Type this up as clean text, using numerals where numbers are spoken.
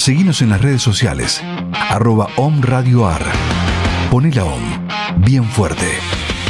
Seguinos en las redes sociales, @OMRadioAR. Poné la OM bien fuerte.